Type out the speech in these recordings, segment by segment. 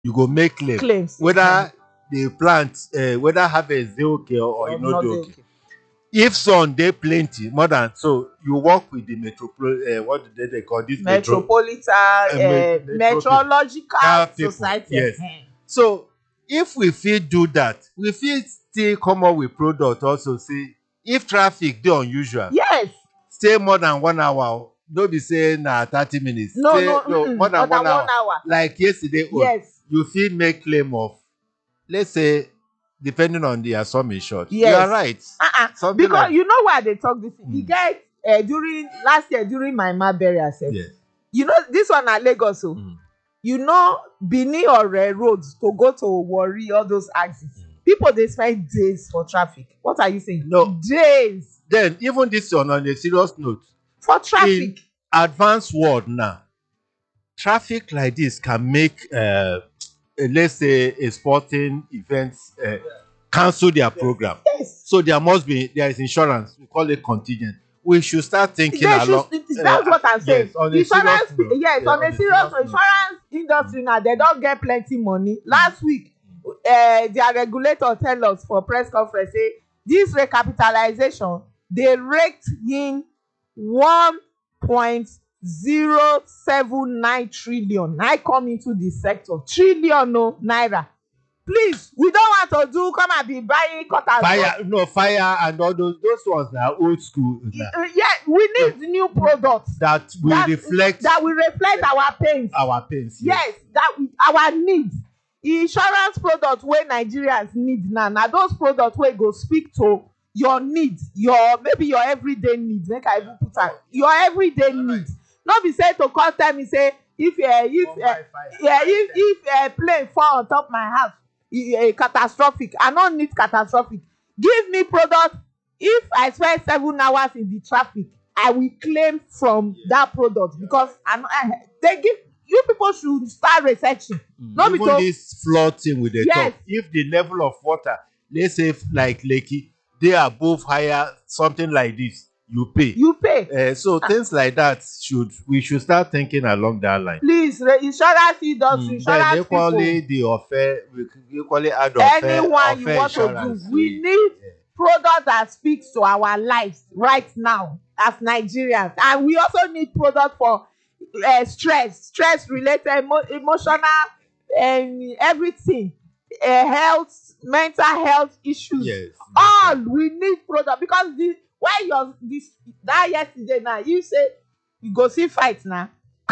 you go make claims whether the plant whether harvest dey okay or e no not dey dey okay. okay. If sun dey plenty more than so, you work with the what do they call this Metropolitan Meteorological people, Society. yes. So if we fit do that, we fit still come up with product also say if traffic dey unusual, Yes. stay more than 1 hour. No be say na 30 minutes. No, Stay no, more than 1 hour. Like yesterday own, Yes. you fit make claim of, let's say, depending on the sum insured. Yes. You are right. Something Because like, you know why they talk this thing. You get during last year during my ma burial sef. yes. You know this one na Lagos o. You know Benin or roads to go to Warri, all those axes. People dey spend days for traffic. What are you saying? No. Days Then even this one on a serious note, for traffic. in advanced world now, traffic like this can make let's say a sporting event cancel their program. Yes. So there is insurance. We call it contingent. We should start thinking along. That's what I'm saying. Yes, on a serious note. Yes, on a serious note, insurance industry now, they don't get plenty money. Last week, their regulator tell us for press conference say this recapitalization they raked in 1.079 trillion. I come into the sector trillion no naira. Please, we don't want to do come and be buying cutters. Fire and all those ones now old school. Yeah, we need new products that will reflect our pains. Our pains. Yes, that our needs. Insurance products where Nigerians need now those products where go speak to your needs, maybe your everyday needs. Make I even put that your everyday needs. Not be say to call tell me say if plane fall on top my house, catastrophic. I don't need catastrophic. Give me product. If I spend 7 hours in the traffic, I will claim from that product because they give you people should start researching. Not even this flooding with the top. If the level of water, let's say like Lekki, they are both higher, something like this, you pay. So things like that we should start thinking along that line. Please, insurance industry, insurance equally people. we equally add anyone you want to do. We need product that speaks to our lives right now as Nigerians, and we also need product for stress related, emotional, and everything, health, mental health issues. Yes. All we need product because that yesterday now you say you go see fight now.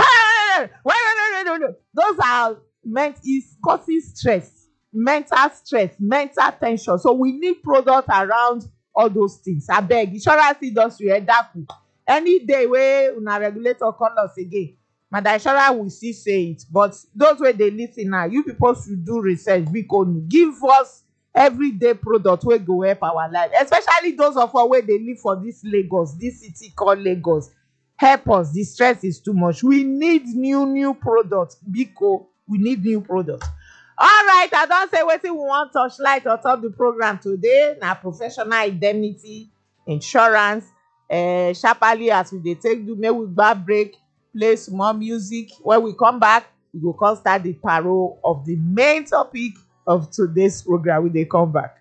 Those are is causing stress, mental tension. So we need product around all those things. Abeg, insurance industry edaku. Any day wey una regulator call us again, Madam Insurance will still say it. But those wey dey lis ten now, you people should do research because give us everyday product wey go help our life, especially those of us wey dey live for this Lagos, this city called Lagos. Help us. The stress is too much. We need new products. Biko, we need new products. All right, I don't say wetin we want touchlight on top the program today. Now professional indemnity insurance. Sharply as we dey take do, make we gba break, play small music. When we come back, we go come start the parole of the main topic of today's program. We dey come back.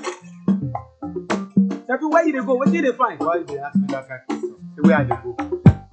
Where you dey go? Wetin you dey find? Why you dey ask me that kind of question? Where I dey go?